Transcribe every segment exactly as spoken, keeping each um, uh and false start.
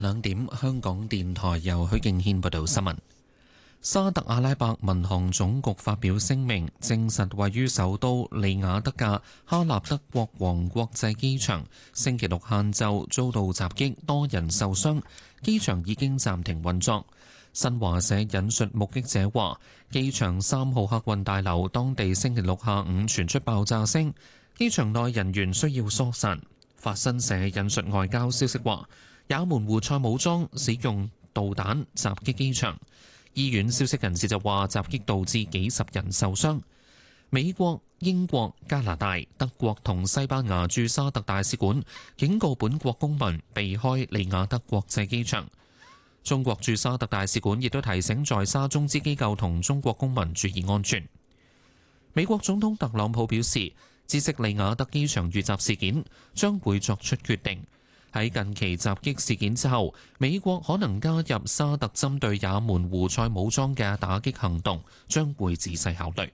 兩點，香港電台由許敬軒報道新聞。沙特阿拉伯民航總局發表聲明，證實位於首都利雅得嘅哈納德國王國際機場星期六晏晝遭到襲擊，多人受傷，機場已經暫停運作。新華社引述目擊者話，機場三號客運大樓當地星期六下午傳出爆炸聲，機場內人員需要疏散。法新社引述外交消息話，也門胡塞武裝使用導彈襲擊機場。醫院消息人士就話，襲擊導致幾十人受傷。美國、英國、加拿大、德國同西班牙駐沙特大使館警告本國公民避開利雅得國際機場。中國駐沙特大使館亦都提醒在沙中資機構同中國公民注意安全。美國總統特朗普表示，知悉利雅得機場遇襲事件，將會作出決定。喺近期襲擊事件之後，美國可能加入沙特針對也門胡塞武裝嘅打擊行動，將會仔細考慮。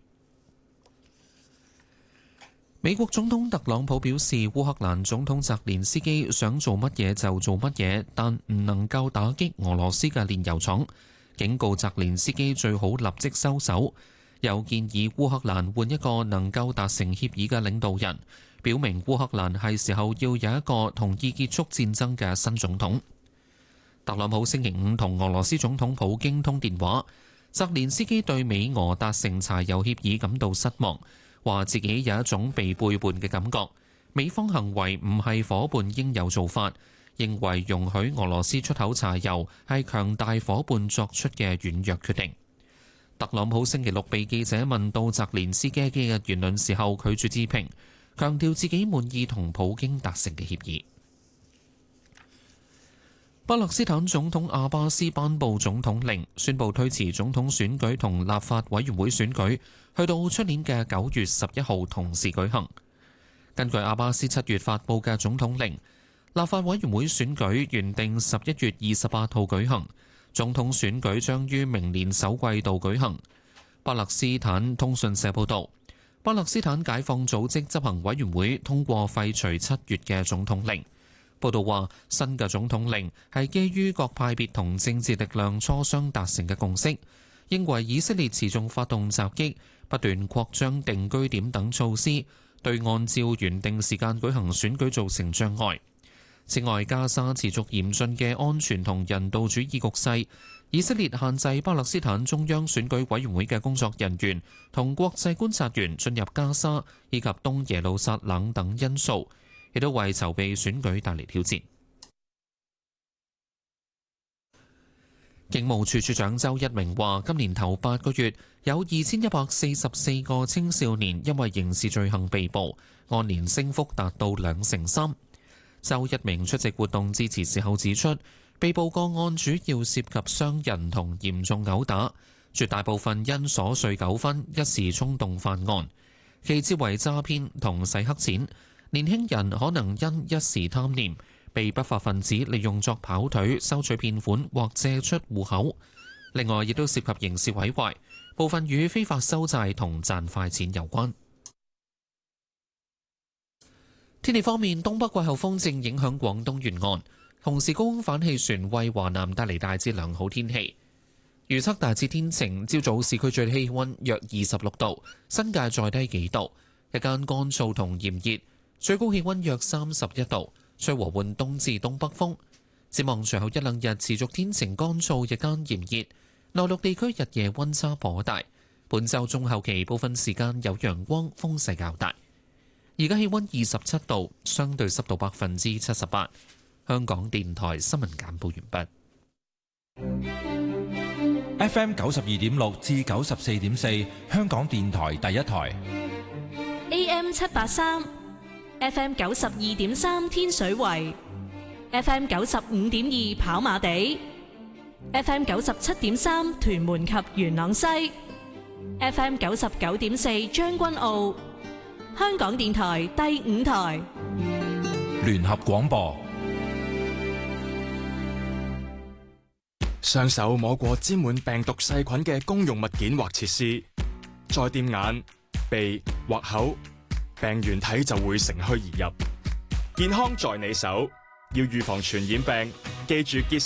美國總統特朗普表示，烏克蘭總統澤連斯基想做乜嘢就做乜嘢，但唔能夠打擊俄羅斯嘅煉油廠，警告澤連斯基最好立即收手，又建議烏克蘭換一個能夠達成協議嘅領導人，表明烏克蘭係時候要有一個同意結束戰爭嘅新總統。特朗普星期五同俄羅斯總統普京通電話，澤連斯基對美俄達成柴油協議感到失望，話自己有一種被背叛嘅感覺，美方行為唔係夥伴應有做法，認為容許俄羅斯出口柴油係強大夥伴作出嘅軟弱決定。特朗普星期六被記者問到澤連斯基嘅言論時候，拒絕置評，強調自己滿意同普京達成嘅協議。巴勒斯坦總統阿巴斯頒布總統令，宣布推遲總統選舉同立法委員會選舉，去到出年嘅九月十一號同時舉行。根據阿巴斯七月發布嘅總統令，立法委員會選舉原定十一月二十八號舉行，總統選舉將於明年首季度舉行。巴勒斯坦通訊社報導，巴勒斯坦解放組織執行委員會通過廢除七月嘅總統令。報道話，新嘅總統令係基於各派別同政治力量磋商達成嘅共識，認為以色列持續發動襲擊、不斷擴張定居點等措施，對按照原定時間舉行選舉造成障礙。此外，加沙持續嚴峻嘅安全同人道主義局勢，以色列限制巴勒斯坦中央選舉委員會嘅工作人員同國際觀察員進入加沙以及東耶路撒冷等因素，亦都為籌備選舉帶嚟挑戰。警務處處長周一鳴話，今年頭八個月有二千一百四十四個青少年因為刑事罪行被捕，按年升幅達到兩成三。周一鳴出席活動致辭時候指出，被捕個案主要涉及傷人同嚴重毆打，絕大部分因瑣碎糾紛一時衝動犯案，其次為詐騙同洗黑錢。年輕人可能因一時貪念，被不法分子利用作跑腿、收取騙款或借出戶口。另外，亦都涉及刑事毀壞，部分與非法收債同賺快錢有關。天氣方面，東北季候風正影響廣東沿岸，同時高空反氣旋為華南帶嚟大致良好天氣。預測大致天晴，朝早市區最低氣溫約二十六度，新界再低幾度，日間乾燥同炎熱。最高氣溫約三十一度，吹和緩東至東北風。展望隨後一兩日持續天晴乾燥，日間炎熱。內陸地區日夜溫差頗大。本週中後期部分時間有陽光，風勢較大。而家氣溫二十七度，相對濕度百分之七十八。香港電台新聞簡報完畢。F M 九十二點六至九十四點四，香港電台第一台。 A M 七八三。F M 九十二點三天水圍 ，F M 九十五點二跑馬地 ，F M 九十七點三屯門及元朗西 ，F M 九十九點四將軍澳，香港電台第五台聯合廣播。 雙手摸過沾滿病毒細菌嘅公用物件或設施，再掂眼、鼻或口，病原體就會乘虛而入。健康在你手，要預防傳染病， 記住潔